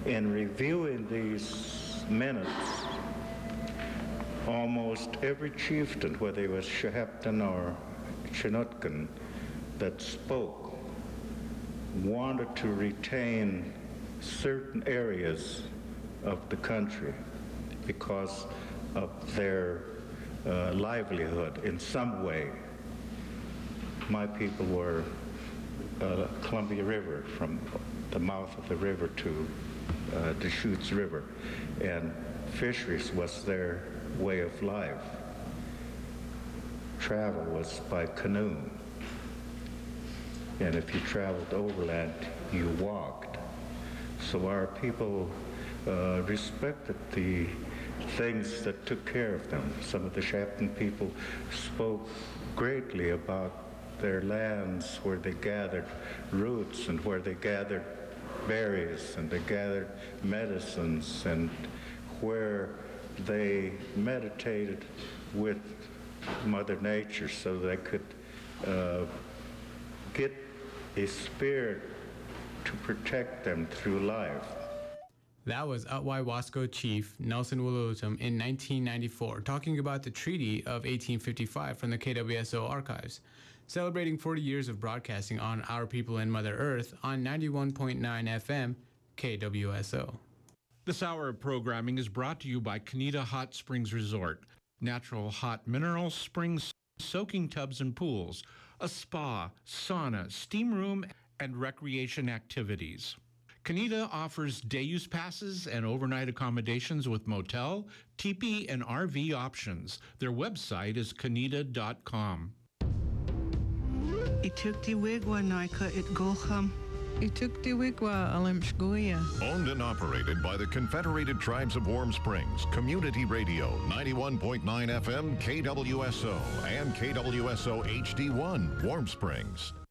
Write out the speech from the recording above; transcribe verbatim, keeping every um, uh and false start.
In reviewing these minutes, almost every chieftain, whether he was Shehepton or Chinookan, that spoke wanted to retain certain areas of the country because of their uh, livelihood in some way. My people were uh, Columbia River, from the mouth of the river to uh, Deschutes River, and fisheries was their way of life. Travel was by canoe, and if you traveled overland, you walked. So our people uh, respected the things that took care of them. Some of the Shepton people spoke greatly about their lands where they gathered roots and where they gathered berries and they gathered medicines and where they meditated with Mother Nature so they could uh, get a spirit to protect them through life. That was Otway Wasco Chief Nelson Wulutum in nineteen ninety-four, talking about the Treaty of eighteen fifty-five from the K W S O archives, celebrating forty years of broadcasting on Our People and Mother Earth on ninety-one point nine F M K W S O. This hour of programming is brought to you by Kanita Hot Springs Resort. Natural hot mineral springs, soaking tubs and pools, a spa, sauna, steam room, and recreation activities. Kanita offers day-use passes and overnight accommodations with motel, teepee, and R V options. Their website is kanita dot com. Ituktiwigwa naika itgulham. Ituktiwigwa alimshguya. Owned and operated by the Confederated Tribes of Warm Springs, Community Radio, ninety-one point nine F M K W S O and K W S O H D one, Warm Springs.